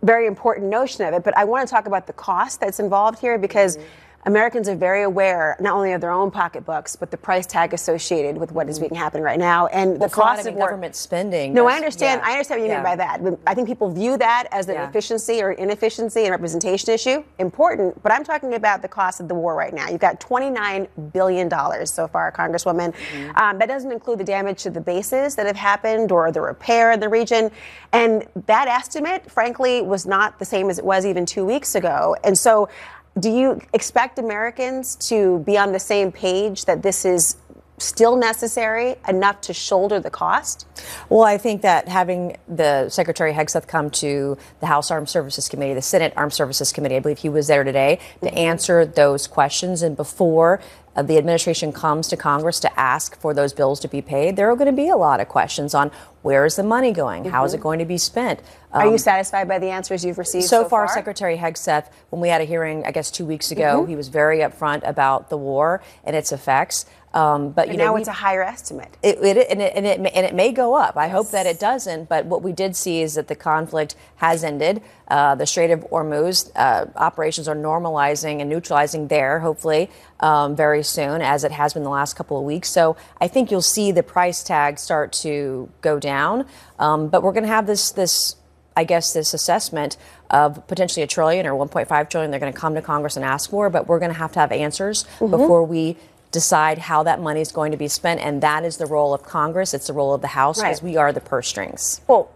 very important notion of it. But I want to talk about the cost that's involved here, because Americans are very aware not only of their own pocketbooks, but the price tag associated with what is being happening right now, and the cost of government spending. No, I understand. I understand what you mean by that. I think people view that as an efficiency or inefficiency and representation issue. Important, but I'm talking about the cost of the war right now. You've got $29 billion so far, Congresswoman. That doesn't include the damage to the bases that have happened or the repair in the region. And that estimate, frankly, was not the same as it was even 2 weeks ago. And so, do you expect Americans to be on the same page that this is still necessary enough to shoulder the cost? Well, I think that having the Secretary Hegseth come to the House Armed Services Committee, the Senate Armed Services Committee, I believe he was there today, to answer those questions. And before the administration comes to Congress to ask for those bills to be paid, there are going to be a lot of questions on where is the money going? How is it going to be spent? Are you satisfied by the answers you've received so far? Secretary Hegseth, when we had a hearing, I guess 2 weeks ago, he was very upfront about the war and its effects. But you know, now it's a higher estimate. It may go up. I hope that it doesn't. But what we did see is that the conflict has ended. The Strait of Hormuz operations are normalizing and neutralizing there, hopefully very soon, as it has been the last couple of weeks. So I think you'll see the price tag start to go down. But we're going to have this assessment of potentially $1 trillion or $1.5 trillion. They're going to come to Congress and ask for, but we're going to have answers before we decide how that money is going to be spent. And that is the role of Congress. It's the role of the House, because we are the purse strings. Well,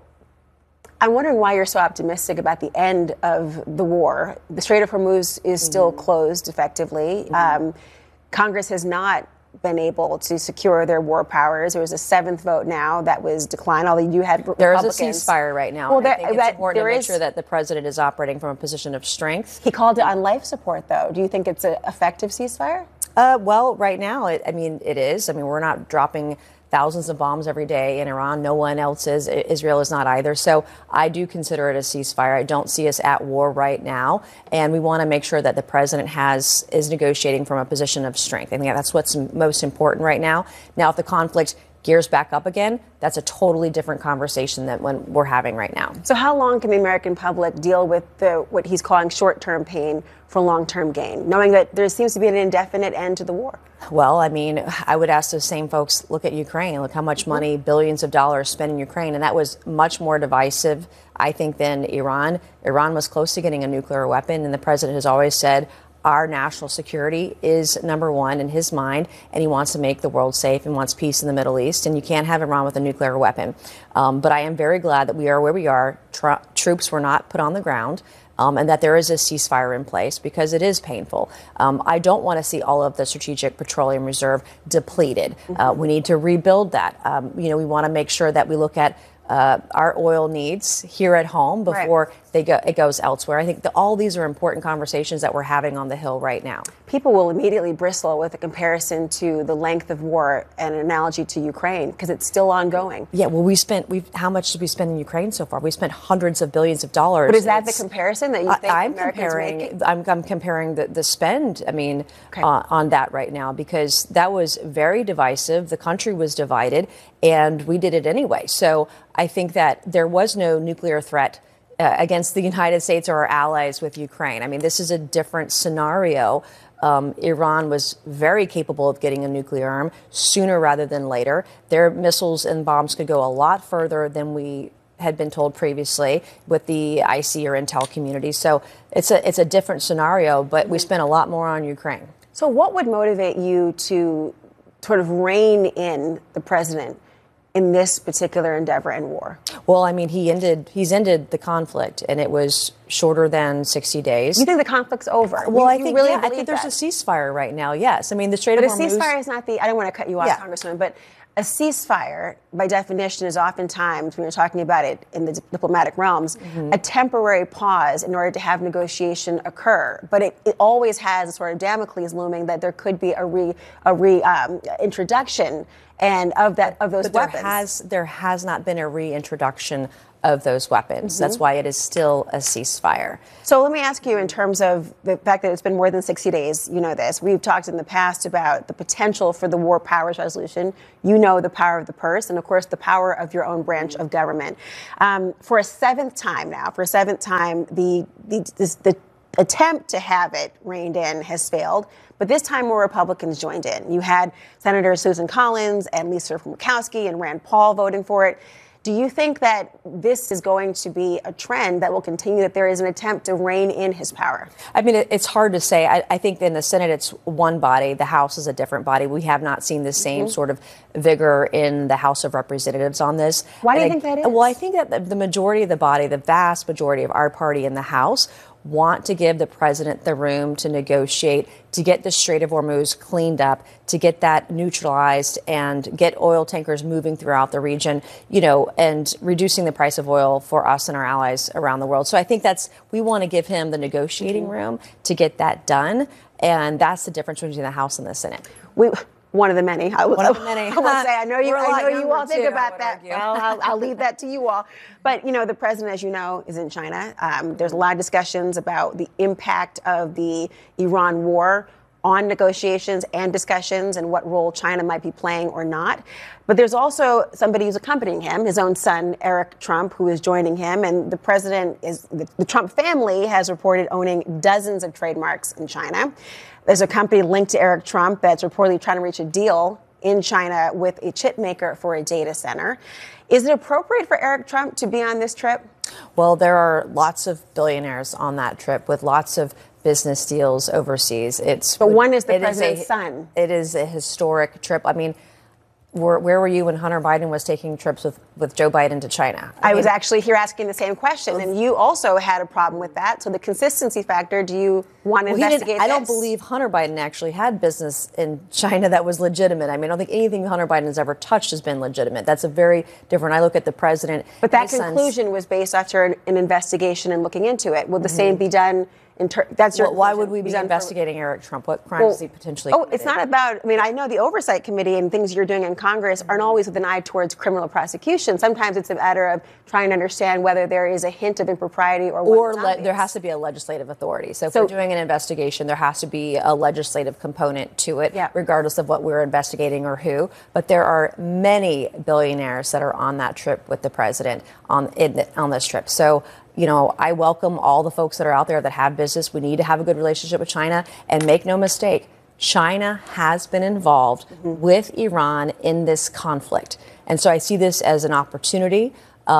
I'm wondering why you're so optimistic about the end of the war. The Strait of Hormuz is still closed effectively. Congress has not been able to secure their war powers. There was a 7th vote now that was declined, although you had Republicans. There is a ceasefire right now. Well, I think it's important to make sure that the president is operating from a position of strength. He called it on life support, though. Do you think it's an effective ceasefire? Well, right now, it is. I mean, we're not dropping thousands of bombs every day in Iran. No one else is. Israel is not either. So I do consider it a ceasefire. I don't see us at war right now. And we want to make sure that the president is negotiating from a position of strength. I think that's what's most important right now. Now, if the conflict gears back up again, that's a totally different conversation than when we're having right now. So how long can the American public deal with what he's calling short-term pain for long-term gain, knowing that there seems to be an indefinite end to the war? Well, I mean, I would ask those same folks, look at Ukraine, look how much money, billions of dollars spent in Ukraine. And that was much more divisive, I think, than Iran. Iran was close to getting a nuclear weapon. And the president has always said, our national security is number one in his mind, and he wants to make the world safe and wants peace in the Middle East. And you can't have Iran with a nuclear weapon. But I am very glad that we are where we are. Troops were not put on the ground. And that there is a ceasefire in place, because it is painful. I don't want to see all of the Strategic Petroleum Reserve depleted. We need to rebuild that. We want to make sure that we look at our oil needs here at home before it goes elsewhere. I think all these are important conversations that we're having on the Hill right now. People will immediately bristle with a comparison to the length of war and an analogy to Ukraine, because it's still ongoing. Yeah, well, how much did we spend in Ukraine so far? We spent hundreds of billions of dollars. But is that the comparison that you think Americans making? I'm comparing the spend, on that right now, because that was very divisive. The country was divided, and we did it anyway. So I think that there was no nuclear threat against the United States or our allies with Ukraine. I mean, this is a different scenario. Iran was very capable of getting a nuclear arm sooner rather than later. Their missiles and bombs could go a lot further than we had been told previously with the IC or intel community. So it's a different scenario, but we spent a lot more on Ukraine. So what would motivate you to sort of rein in the president in this particular endeavor and war? Well, I mean, he's ended the conflict, and it was shorter than 60 days. You think the conflict's over? Well, I think there's a ceasefire right now, yes. I mean, the Strait of Hormuz... But a ceasefire is not I don't want to cut you off, Congresswoman, but a ceasefire, by definition, is oftentimes, when you're talking about it in the diplomatic realms, a temporary pause in order to have negotiation occur. But it always has a sort of Damocles looming that there could be a reintroduction. and of those weapons. There has not been a reintroduction of those weapons. That's why it is still a ceasefire. So let me ask you, in terms of the fact that it's been more than 60 days, you know this. We've talked in the past about the potential for the war powers resolution. You know the power of the purse and, of course, the power of your own branch of government. For a seventh time, the attempt to have it reined in has failed. But this time more Republicans joined in. You had Senator Susan Collins and Lisa Murkowski and Rand Paul voting for it. Do you think that this is going to be a trend that will continue, that there is an attempt to rein in his power? I mean, it's hard to say. I think in the Senate, it's one body. The House is a different body. We have not seen the same sort of vigor in the House of Representatives on this. Why do you think that is? Well, I think that the majority of the body, the vast majority of our party in the House, want to give the president the room to negotiate, to get the Strait of Hormuz cleaned up, to get that neutralized and get oil tankers moving throughout the region, and reducing the price of oil for us and our allies around the world. So I think we want to give him the negotiating room to get that done. And that's the difference between the House and the Senate. One of the many. I will say, I know you all think about that. Well, I'll leave that to you all. But, the president, as you know, is in China. There's a lot of discussions about the impact of the Iran war on negotiations and discussions and what role China might be playing or not. But there's also somebody who's accompanying him, his own son, Eric Trump, who is joining him. And the president the Trump family has reported owning dozens of trademarks in China. There's a company linked to Eric Trump that's reportedly trying to reach a deal in China with a chip maker for a data center. Is it appropriate for Eric Trump to be on this trip? Well, there are lots of billionaires on that trip with lots of business deals overseas. But one is the president's son. It is a historic trip. I mean, where were you when Hunter Biden was taking trips with Joe Biden to China? I was actually here asking the same question, and you also had a problem with that. So the consistency factor, do you want to investigate this? I don't believe Hunter Biden actually had business in China that was legitimate. I mean, I don't think anything Hunter Biden has ever touched has been legitimate. That's a very different. I look at the president. But that conclusion was based after an investigation and looking into it. Will the same be done? Why would we be investigating Eric Trump? What crimes is he potentially committed? It's not about, I know the Oversight Committee and things you're doing in Congress aren't always with an eye towards criminal prosecution. Sometimes it's a matter of trying to understand whether there is a hint of impropriety or there has to be a legislative authority. So if we're doing an investigation, there has to be a legislative component to it, regardless of what we're investigating or who. But there are many billionaires that are on that trip with the president on this trip. So, I welcome all the folks that are out there that have business. We need to have a good relationship with China. And make no mistake, China has been involved with Iran in this conflict. And so I see this as an opportunity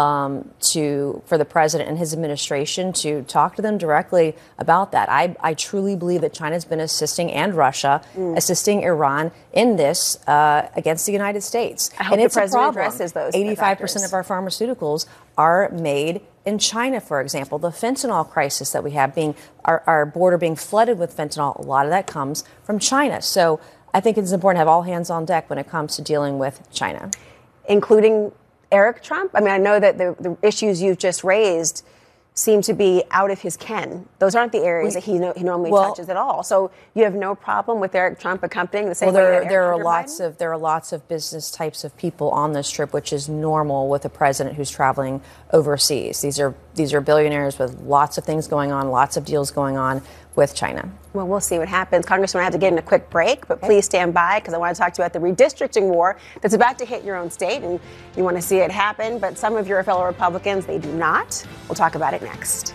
for the president and his administration to talk to them directly about that. I truly believe that China's been assisting, and Russia, assisting Iran in this against the United States. I hope and it's the president a problem. addresses those 85% of our pharmaceuticals are made in China, for example. The fentanyl crisis that we have, our border being flooded with fentanyl, a lot of that comes from China. So I think it's important to have all hands on deck when it comes to dealing with China. Including Eric Trump? I know that the issues you've just raised seem to be out of his ken. Those aren't the areas that he normally touches at all. So you have no problem with Eric Trump accompanying the same way that there are lots of business types of people on this trip, which is normal with a president who's traveling overseas. These are billionaires with lots of things going on, lots of deals going on with China. Well, we'll see what happens. Congressman, I have to get in a quick break, but please stand by because I want to talk to you about the redistricting war that's about to hit your own state, and you want to see it happen, but some of your fellow Republicans, they do not. We'll talk about it next.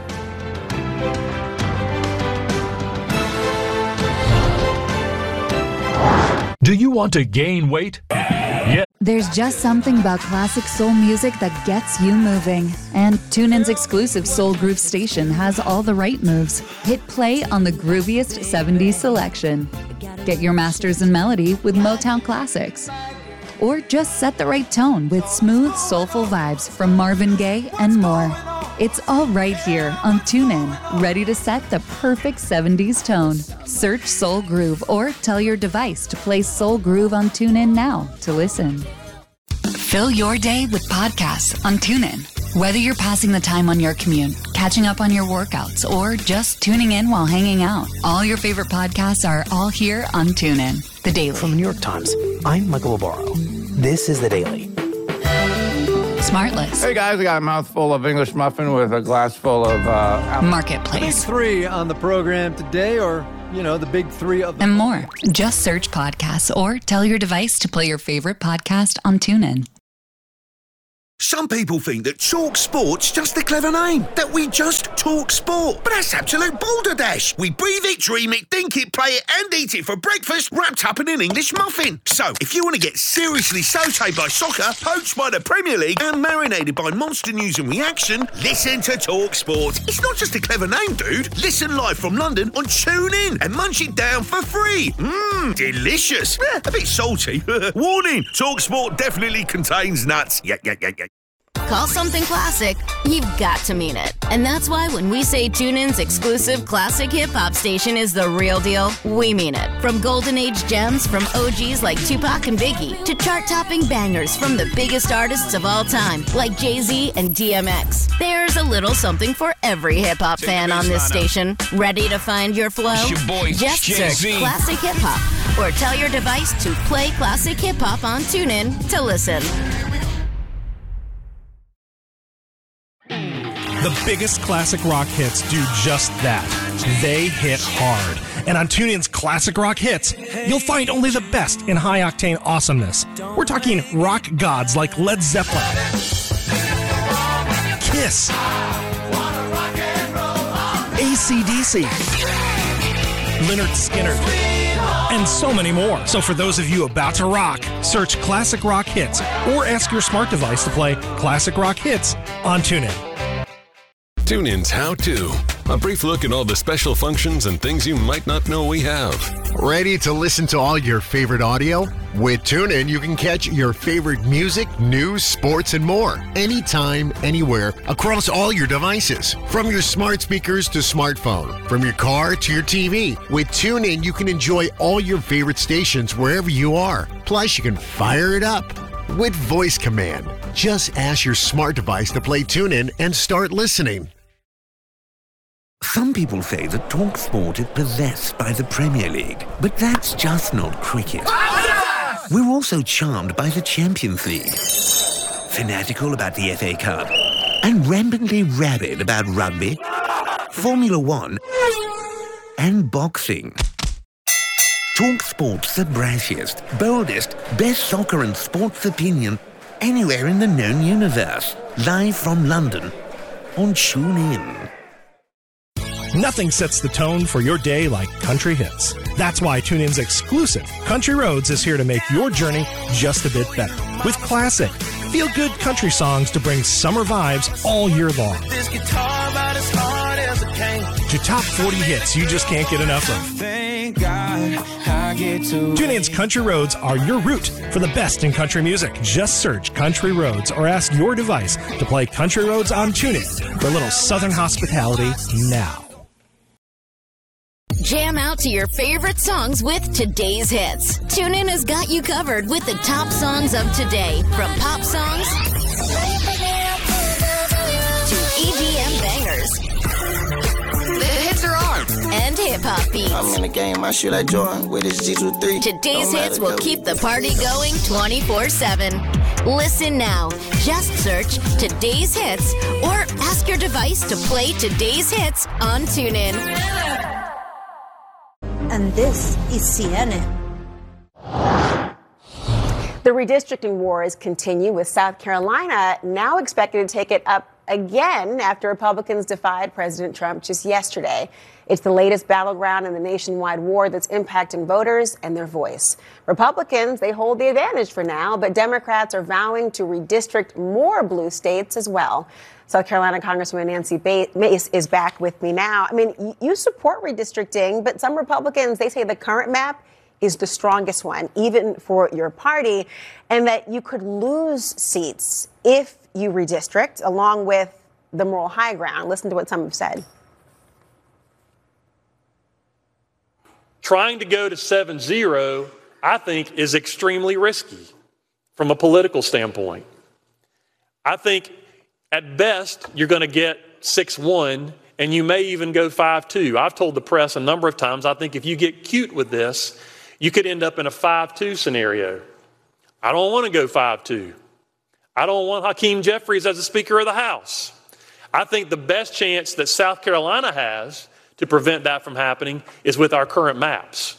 Do you want to gain weight? Yeah. There's just something about classic soul music that gets you moving. And TuneIn's exclusive Soul Groove station has all the right moves. Hit play on the grooviest 70s selection. Get your masters in melody with Motown classics. Or just set the right tone with smooth, soulful vibes from Marvin Gaye and more. It's all right here on TuneIn, ready to set the perfect 70s tone. Search Soul Groove or tell your device to play Soul Groove on TuneIn now to listen. Fill your day with podcasts on TuneIn. Whether you're passing the time on your commute, catching up on your workouts, or just tuning in while hanging out, all your favorite podcasts are all here on TuneIn. The Daily. From the New York Times, I'm Michael Lobaro. This is The Daily. Smartless. Hey guys, I got a mouthful of English muffin with a glass full of Marketplace. Big three on the program today, or, the big three of and more. Just search podcasts or tell your device to play your favorite podcast on TuneIn. Some people think that Talk Sport's just a clever name, that we just talk sport. But that's absolute balderdash. We breathe it, dream it, think it, play it, and eat it for breakfast, wrapped up in an English muffin. So, if you want to get seriously sautéed by soccer, poached by the Premier League, and marinated by monster news and reaction, listen to Talk Sport. It's not just a clever name, dude. Listen live from London on TuneIn and munch it down for free. Delicious. A bit salty. Warning, Talk Sport definitely contains nuts. Yeah. Call something classic, you've got to mean it. And that's why when we say TuneIn's exclusive classic hip-hop station is the real deal, we mean it. From golden age gems from OGs like Tupac and Biggie to chart-topping bangers from the biggest artists of all time like Jay-Z and DMX. There's a little something for every hip-hop fan on this station. Ready to find your flow? Just search Classic Hip Hop or tell your device to play Classic Hip Hop on TuneIn to listen. The biggest classic rock hits do just that. They hit hard. And on TuneIn's Classic Rock Hits, you'll find only the best in high-octane awesomeness. We're talking rock gods like Led Zeppelin, Kiss, AC/DC, Lynyrd Skynyrd, and so many more. So for those of you about to rock, search Classic Rock Hits or ask your smart device to play Classic Rock Hits on TuneIn. TuneIn's How To. A brief look at all the special functions and things you might not know we have. Ready to listen to all your favorite audio? With TuneIn, you can catch your favorite music, news, sports, and more. Anytime, anywhere, across all your devices. From your smart speakers to smartphone. From your car to your TV. With TuneIn, you can enjoy all your favorite stations wherever you are. Plus, you can fire it up with voice command. Just ask your smart device to play TuneIn and start listening. Some people say that Talk Sport is possessed by the Premier League, but that's just not cricket. We're also charmed by the Champions League, fanatical about the FA Cup, and rampantly rabid about rugby, Formula One, and boxing. Talk Sport's the brashiest, boldest, best soccer and sports opinion anywhere in the known universe. Live from London on TuneIn. Nothing sets the tone for your day like country hits. That's why TuneIn's exclusive Country Roads is here to make your journey just a bit better. With classic, feel-good country songs to bring summer vibes all year long. To top 40 hits you just can't get enough of. TuneIn's Country Roads are your route for the best in country music. Just search Country Roads or ask your device to play Country Roads on TuneIn for a little Southern hospitality now. Jam out to your favorite songs with today's hits. TuneIn has got you covered with the top songs of today, from pop songs to EDM bangers. The hits are on, and hip-hop beats. I'm in the game, I shoot like Jordan with his G23. Today's hits will keep the party going 24/7. Listen now. Just search Today's Hits or ask your device to play Today's Hits on TuneIn. And this is CNN. The redistricting wars continue, with South Carolina now expected to take it up again after Republicans defied President Trump just yesterday. It's the latest battleground in the nationwide war that's impacting voters and their voice. Republicans, they hold the advantage for now, but Democrats are vowing to redistrict more blue states as well. South Carolina Congresswoman Nancy Mace is back with me now. I mean, you support redistricting, but some Republicans, they say the current map is the strongest one, even for your party, and that you could lose seats if you redistrict, along with the moral high ground. Listen to what some have said. Trying to go to 7-0, I think, is extremely risky from a political standpoint. I think At best, you're going to get 6-1, and you may even go 5-2. I've told the press a number of times, I think if you get cute with this, you could end up in a 5-2 scenario. I don't want to go 5-2. I don't want Hakeem Jeffries as the Speaker of the House. I think the best chance that South Carolina has to prevent that from happening is with our current maps.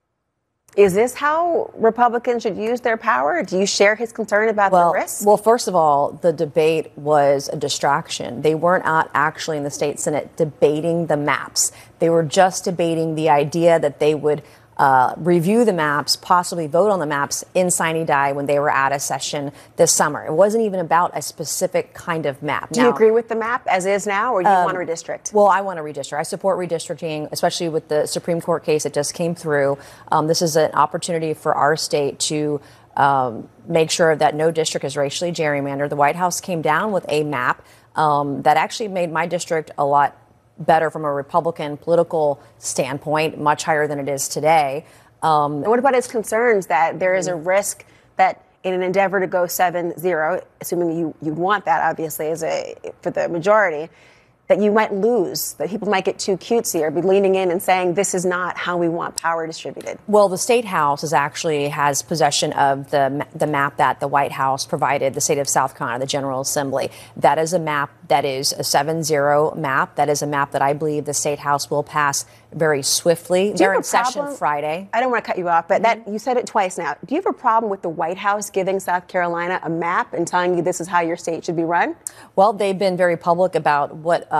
Is this how Republicans should use their power? Do you share his concern about the risks? Well, first of all, the debate was a distraction. They weren't out actually in the state Senate debating the maps. They were just debating the idea that they would review the maps, possibly vote on the maps in sine die when they were at a session this summer. It wasn't even about a specific kind of map. Do you agree with the map as is now, or do you want to redistrict? Well, I want to redistrict. I support redistricting, especially with the Supreme Court case that just came through. This is an opportunity for our state to make sure that no district is racially gerrymandered. The White House came down with a map that actually made my district a lot better from a Republican political standpoint, much higher than it is today. And what about his concerns that there is a risk that in an endeavor to go 7-0, assuming you want that, obviously, for the majority, that you might lose, that people might get too cutesy or be leaning in and saying this is not how we want power distributed? Well, the State House has possession of the map that the White House provided the state of South Carolina, the General Assembly. That is a map that is a 7-0 map. That is a map that I believe the State House will pass very swiftly. They're in session Friday. I don't want to cut you off, but that you said it twice now. Do you have a problem with the White House giving South Carolina a map and telling you this is how your state should be run? Well, they've been very public about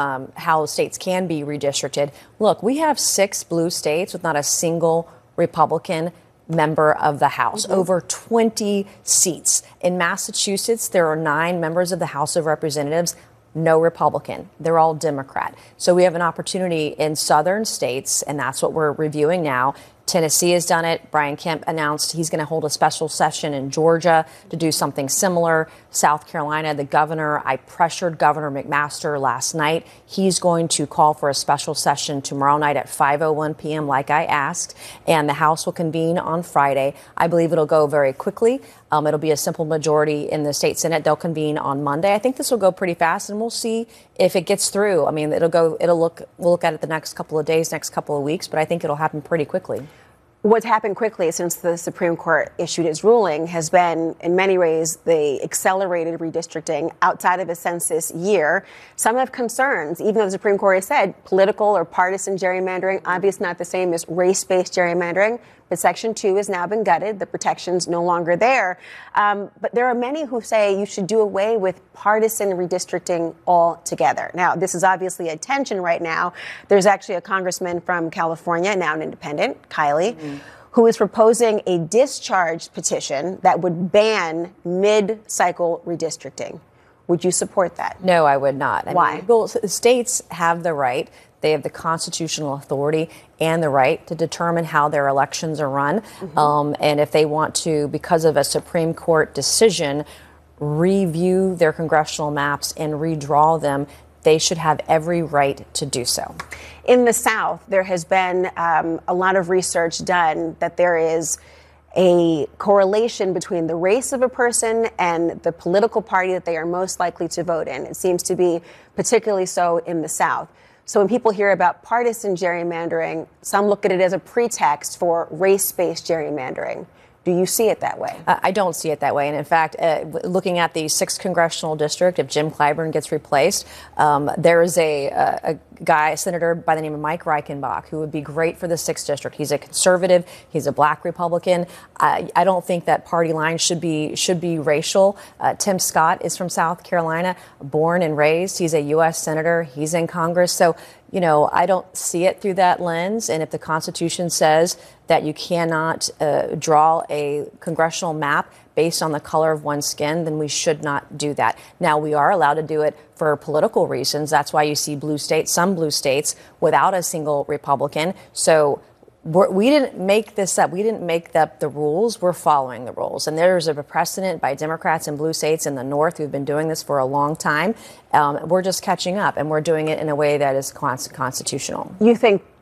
how states can be redistricted. Look, we have 6 blue states with not a single Republican member of the House, over 20 seats. In Massachusetts, there are 9 members of the House of Representatives. No Republican. They're all Democrat. So we have an opportunity in southern states, and that's what we're reviewing now. Tennessee has done it. Brian Kemp announced he's going to hold a special session in Georgia to do something similar. South Carolina, the governor, I pressured Governor McMaster last night. He's going to call for a special session tomorrow night at 5:01 p.m. like I asked, and the House will convene on Friday. I believe it'll go very quickly. It'll be a simple majority in the state Senate. They'll convene on Monday. I think this will go pretty fast, and we'll see if it gets through. I mean, we'll look at it the next couple of days, next couple of weeks, but I think it'll happen pretty quickly. What's happened quickly since the Supreme Court issued its ruling has been, in many ways, the accelerated redistricting outside of a census year. Some have concerns, even though the Supreme Court has said political or partisan gerrymandering, obviously not the same as race-based gerrymandering, but Section 2 has now been gutted. The protection's no longer there. But there are many who say you should do away with partisan redistricting altogether. Now, this is obviously a tension right now. There's actually a congressman from California, now an independent, Kiley, who is proposing a discharge petition that would ban mid-cycle redistricting. Would you support that? No, I would not. Why? Well, states have the right. They have the constitutional authority and the right to determine how their elections are run. And if they want to, because of a Supreme Court decision, review their congressional maps and redraw them, they should have every right to do so. In the South, there has been a lot of research done that there is a correlation between the race of a person and the political party that they are most likely to vote in. It seems to be particularly so in the South. So when people hear about partisan gerrymandering, some look at it as a pretext for race-based gerrymandering. Do you see it that way? I don't see it that way. And in fact, looking at the 6th congressional district, if Jim Clyburn gets replaced, there is a senator by the name of Mike Reichenbach, who would be great for the 6th district. He's a conservative. He's a black Republican. I don't think that party lines should be racial. Tim Scott is from South Carolina, born and raised. He's a U.S. senator. He's in Congress. So, I don't see it through that lens. And if the Constitution says that you cannot draw a congressional map based on the color of one's skin, then we should not do that. Now, we are allowed to do it for political reasons. That's why you see some blue states without a single Republican. So we didn't make this up. We didn't make up the rules. We're following the rules. And there's a precedent by Democrats in blue states in the North who've been doing this for a long time. We're just catching up, and we're doing it in a way that is constitutional. You think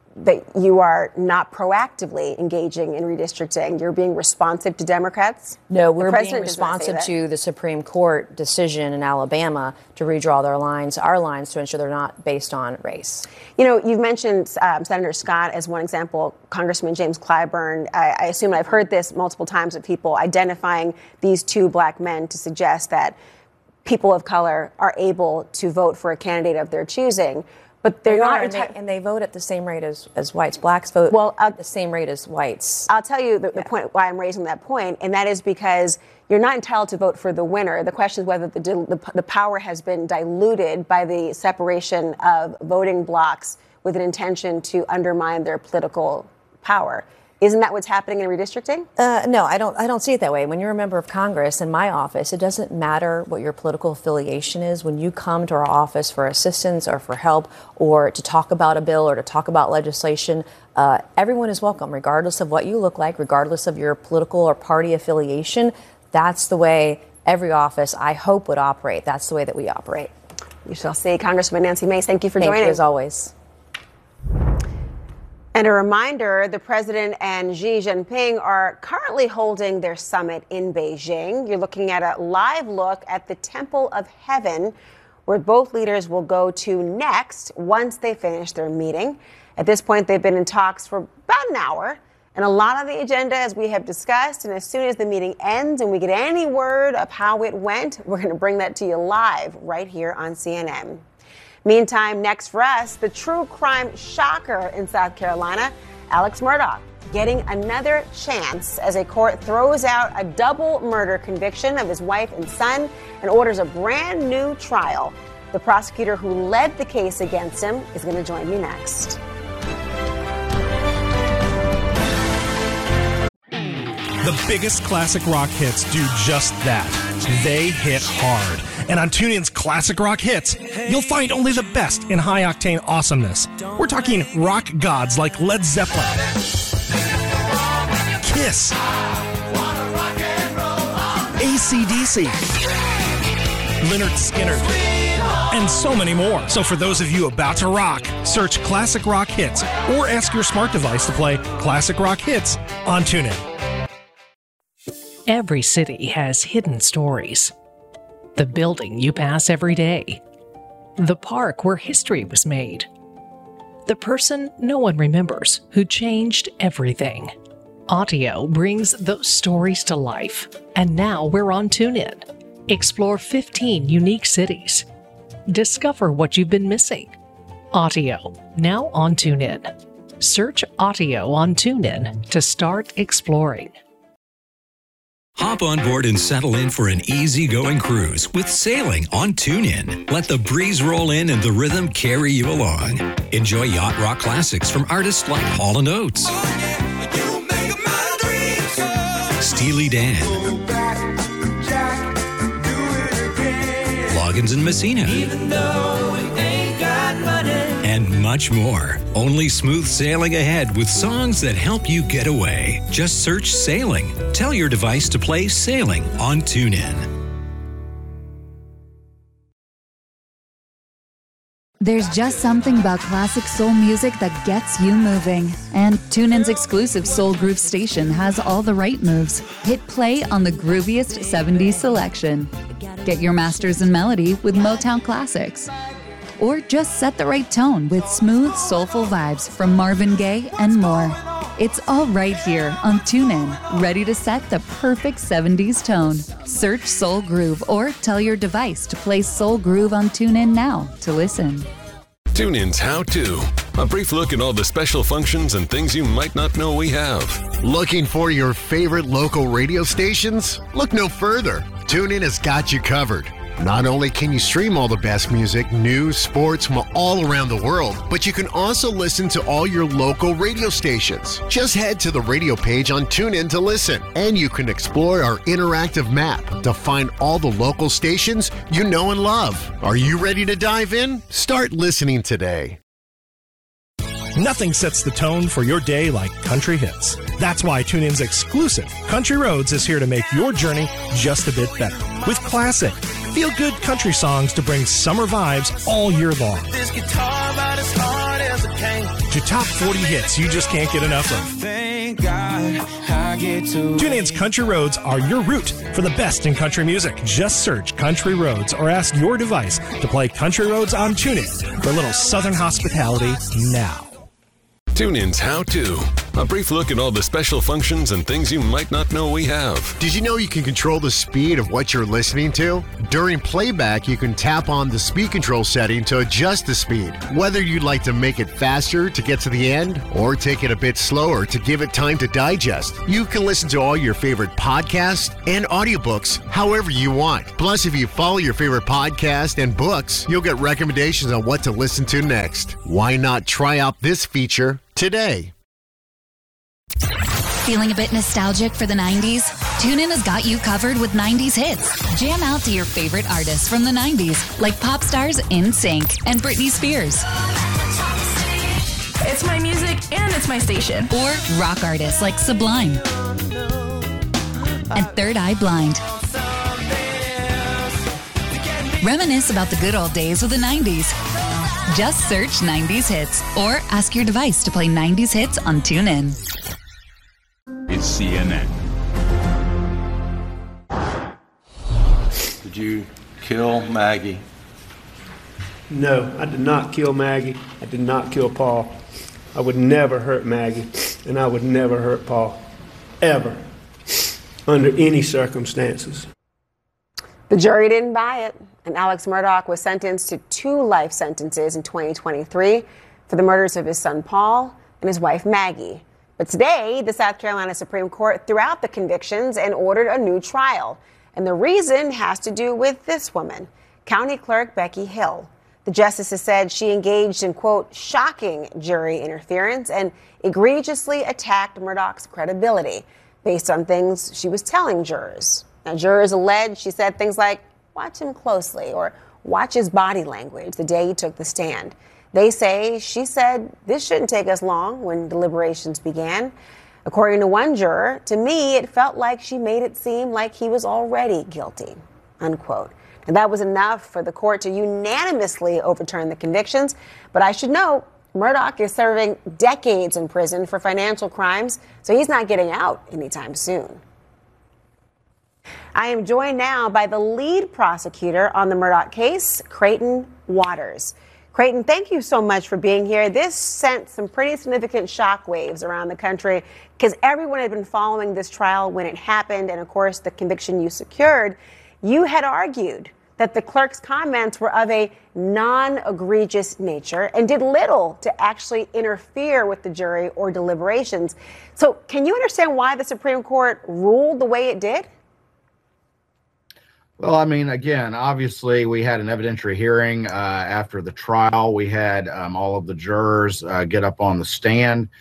that you are not proactively engaging in redistricting. You're being responsive to Democrats? No, we're being responsive to the Supreme Court decision in Alabama to redraw our lines to ensure they're not based on race. You know, you've mentioned Senator Scott as one example, Congressman James Clyburn. I assume I've heard this multiple times of people identifying these two black men to suggest that people of color are able to vote for a candidate of their choosing. But they're not, and they vote at the same rate as whites. Blacks vote at the same rate as whites. I'll tell you the point why I'm raising that point, and that is because you're not entitled to vote for the winner. The question is whether the power has been diluted by the separation of voting blocks with an intention to undermine their political power. Isn't that what's happening in redistricting? No, I don't see it that way. When you're a member of Congress in my office, it doesn't matter what your political affiliation is. When you come to our office for assistance or for help or to talk about a bill or to talk about legislation, everyone is welcome, regardless of what you look like, regardless of your political or party affiliation. That's the way every office, I hope, would operate. That's the way that we operate. You shall see. Congresswoman Nancy Mace, thank you for joining. Thank you, as always. And a reminder, the president and Xi Jinping are currently holding their summit in Beijing. You're looking at a live look at the Temple of Heaven, where both leaders will go to next once they finish their meeting. At this point, they've been in talks for about an hour, and a lot of the agenda, as we have discussed, and as soon as the meeting ends and we get any word of how it went, we're going to bring that to you live right here on CNN. Meantime, next for us, the true crime shocker in South Carolina, Alex Murdaugh, getting another chance as a court throws out a double murder conviction of his wife and son and orders a brand new trial. The prosecutor who led the case against him is going to join me next. The biggest classic rock hits do just that. They hit hard. And on TuneIn's Classic Rock Hits, you'll find only the best in high-octane awesomeness. We're talking rock gods like Led Zeppelin, Kiss, AC/DC, Lynyrd Skynyrd, and so many more. So for those of you about to rock, search Classic Rock Hits or ask your smart device to play Classic Rock Hits on TuneIn. Every city has hidden stories. The building you pass every day. The park where history was made. The person no one remembers who changed everything. Audio brings those stories to life. And now we're on TuneIn. Explore 15 unique cities. Discover what you've been missing. Audio, now on TuneIn. Search Audio on TuneIn to start exploring. Hop on board and settle in for an easy-going cruise with sailing on TuneIn. Let the breeze roll in and the rhythm carry you along. Enjoy yacht rock classics from artists like Hall & Oates, Steely Dan, Loggins and Messina, and much more. Only smooth sailing ahead with songs that help you get away. Just search Sailing. Tell your device to play Sailing on TuneIn. There's just something about classic soul music that gets you moving. And TuneIn's exclusive Soul Groove station has all the right moves. Hit play on the grooviest 70s selection. Get your masters in melody with Motown classics. Or just set the right tone with smooth, soulful vibes from Marvin Gaye and more. It's all right here on TuneIn, ready to set the perfect 70s tone. Search Soul Groove or tell your device to play Soul Groove on TuneIn now to listen. TuneIn's How To. A brief look at all the special functions and things you might not know we have. Looking for your favorite local radio stations? Look no further. TuneIn has got you covered. Not only can you stream all the best music, news, sports from all around the world, but you can also listen to all your local radio stations. Just head to the radio page on TuneIn to listen, and you can explore our interactive map to find all the local stations you know and love. Are you ready to dive in? Start listening today. Nothing sets the tone for your day like country hits. That's why TuneIn's exclusive Country Roads is here to make your journey just a bit better. With classic, feel-good country songs to bring summer vibes all year long. This guitar about as hard as it can. to top 40 hits you just can't get enough of. Thank God I get to. TuneIn's Country Roads are your route for the best in country music. Just search Country Roads or ask your device to play Country Roads on TuneIn for a little Southern hospitality now. TuneIn's How To. A brief look at all the special functions and things you might not know we have. Did you know you can control the speed of what you're listening to? During playback, you can tap on the speed control setting to adjust the speed. Whether you'd like to make it faster to get to the end or take it a bit slower to give it time to digest, you can listen to all your favorite podcasts and audiobooks however you want. Plus, if you follow your favorite podcast and books, you'll get recommendations on what to listen to next. Why not try out this feature today? Feeling a bit nostalgic for the 90s? TuneIn has got you covered with 90s hits. Jam out to your favorite artists from the 90s, like pop stars NSYNC and Britney Spears. It's my music and it's my station. Or rock artists like Sublime and Third Eye Blind. Reminisce about the good old days with the 90s. Just search 90s hits or ask your device to play 90s hits on TuneIn. It's CNN. Did you kill Maggie? No, I did not kill Maggie. I did not kill Paul. I would never hurt Maggie, and I would never hurt Paul. Ever. Under any circumstances. The jury didn't buy it, and Alex Murdaugh was sentenced to 2 life sentences in 2023 for the murders of his son Paul and his wife Maggie. But today, the South Carolina Supreme Court threw out the convictions and ordered a new trial. And the reason has to do with this woman, County Clerk Becky Hill. The justices said she engaged in, quote, shocking jury interference and egregiously attacked Murdaugh's credibility based on things she was telling jurors. Now, jurors alleged she said things like, watch him closely, or watch his body language the day he took the stand. They say she said this shouldn't take us long when deliberations began. According to one juror, to me, it felt like she made it seem like he was already guilty, unquote. And that was enough for the court to unanimously overturn the convictions. But I should note, Murdaugh is serving decades in prison for financial crimes, so he's not getting out anytime soon. I am joined now by the lead prosecutor on the Murdaugh case, Creighton Waters. Creighton, thank you so much for being here. This sent some pretty significant shockwaves around the country because everyone had been following this trial when it happened, and of course the conviction you secured. You had argued that the clerk's comments were of a non-egregious nature and did little to actually interfere with the jury or deliberations. So can you understand why the Supreme Court ruled the way it did? Well, I mean, again, obviously we had an evidentiary hearing after the trial. We had all of the jurors get up on the stand.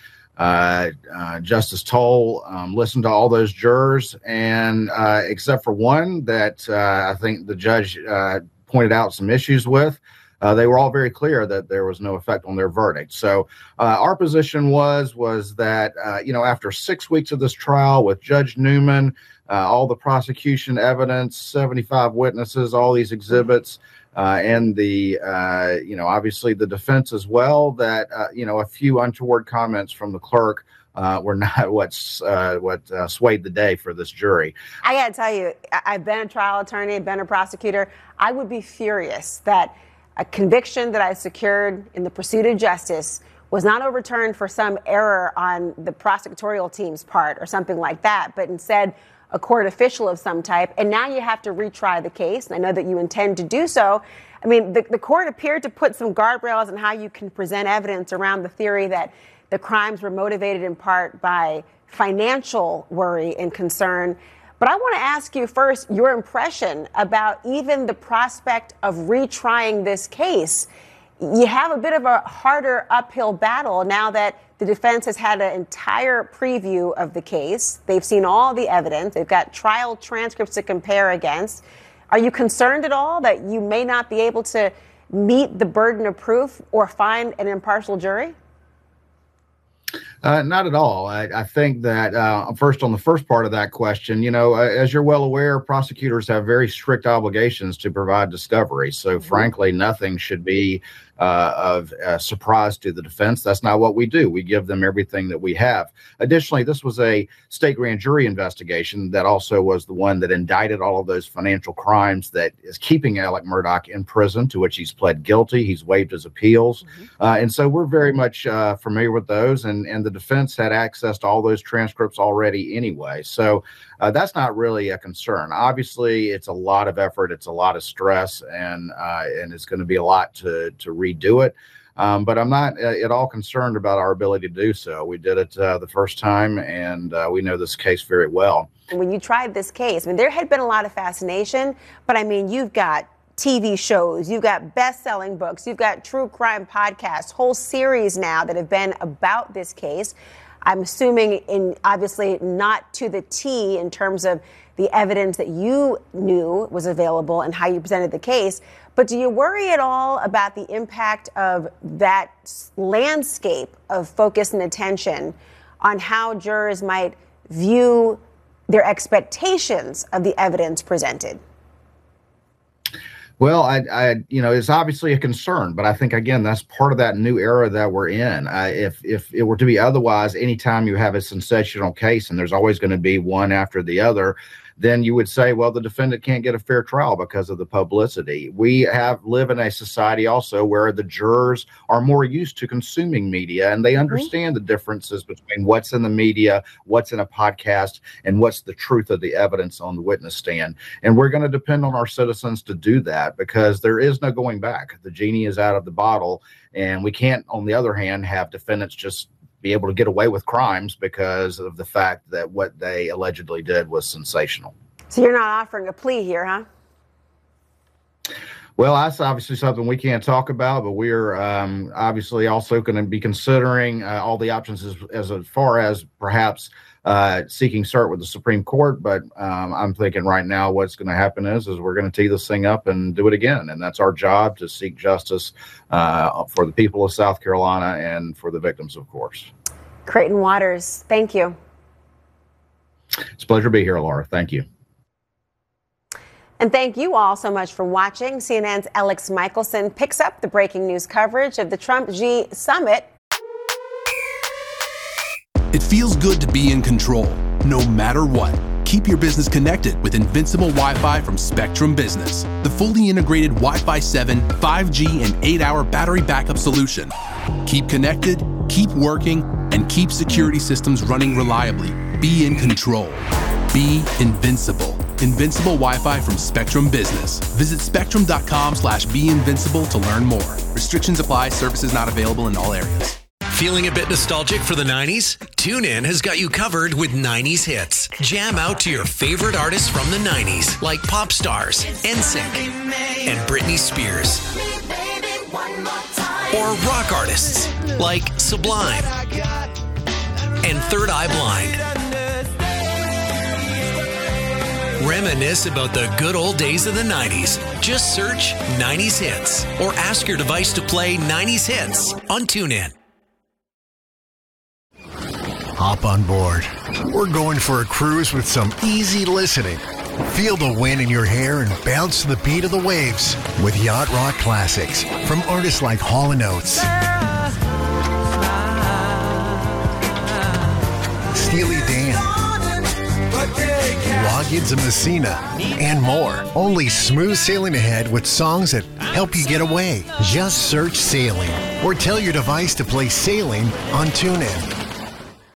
Justice Toll listened to all those jurors, and except for one that I think the judge pointed out some issues with, they were all very clear that there was no effect on their verdict. So our position was that, after 6 weeks of this trial with Judge Newman, all the prosecution evidence, 75 witnesses, all these exhibits, and the, obviously the defense as well, that, a few untoward comments from the clerk were not what swayed the day for this jury. I got to tell you, I've been a trial attorney, been a prosecutor. I would be furious that a conviction that I secured in the pursuit of justice was not overturned for some error on the prosecutorial team's part or something like that, but instead a court official of some type, and now you have to retry the case, and I know that you intend to do so. I mean, the court appeared to put some guardrails on how you can present evidence around the theory that the crimes were motivated in part by financial worry and concern. But I want to ask you first your impression about even the prospect of retrying this case. You have a bit of a harder uphill battle now that the defense has had an entire preview of the case. They've seen all the evidence. They've got trial transcripts to compare against. Are you concerned at all that you may not be able to meet the burden of proof or find an impartial jury? Not at all. I think that first, on the first part of that question, as you're well aware, prosecutors have very strict obligations to provide discovery. So frankly, nothing should be surprise to the defense. That's not what we do. We give them everything that we have. Additionally, this was a state grand jury investigation that also was the one that indicted all of those financial crimes that is keeping Alec Murdaugh in prison, to which he's pled guilty. He's waived his appeals. And so we're very much familiar with those, and the defense had access to all those transcripts already anyway. So that's not really a concern. Obviously, it's a lot of effort. It's a lot of stress, and it's going to be a lot to redo it. But I'm not at all concerned about our ability to do so. We did it the first time, and we know this case very well. When you tried this case, I mean, there had been a lot of fascination, but I mean, you've got TV shows, you've got best-selling books, you've got true crime podcasts, whole series now that have been about this case. I'm assuming obviously not to the T in terms of the evidence that you knew was available and how you presented the case. But do you worry at all about the impact of that landscape of focus and attention on how jurors might view their expectations of the evidence presented? Well, it's obviously a concern, but I think, again, that's part of that new era that we're in. If it were to be otherwise, anytime you have a sensational case, and there's always going to be one after the other, then you would say, well, the defendant can't get a fair trial because of the publicity. We live in a society also where the jurors are more used to consuming media, and they understand the differences between what's in the media, what's in a podcast, and what's the truth of the evidence on the witness stand. And we're going to depend on our citizens to do that, because there is no going back. The genie is out of the bottle, and we can't, on the other hand, have defendants just be able to get away with crimes because of the fact that what they allegedly did was sensational. So you're not offering a plea here, huh? Well, that's obviously something we can't talk about, but we're obviously also going to be considering all the options as far as perhaps seeking cert with the Supreme Court. But I'm thinking right now what's going to happen is we're going to tee this thing up and do it again. And that's our job, to seek justice for the people of South Carolina and for the victims, of course. Creighton Waters, thank you. It's a pleasure to be here, Laura. Thank you. And thank you all so much for watching. CNN's Alex Michelson picks up the breaking news coverage of the Trump-Xi summit. It feels good to be in control, no matter what. Keep your business connected with Invincible Wi-Fi from Spectrum Business, the fully integrated Wi-Fi 7, 5G, and 8-hour battery backup solution. Keep connected, keep working, and keep security systems running reliably. Be in control. Be invincible. Invincible Wi-Fi from Spectrum Business. Visit spectrum.com/beinvincible to learn more. Restrictions apply. Services not available in all areas. Feeling a bit nostalgic for the 90s? TuneIn has got you covered with 90s hits. Jam out to your favorite artists from the 90s, like pop stars, NSYNC, and Britney Spears. Or rock artists, like Sublime and Third Eye Blind. Reminisce about the good old days of the 90s. Just search 90s hits or ask your device to play 90s hits on TuneIn. Hop on board. We're going for a cruise with some easy listening. Feel the wind in your hair and bounce to the beat of the waves with Yacht Rock Classics from artists like Hall & Oates, Steely Dan, Loggins and Messina, and more. Only smooth sailing ahead with songs that help you get away. Just search Sailing or tell your device to play Sailing on TuneIn.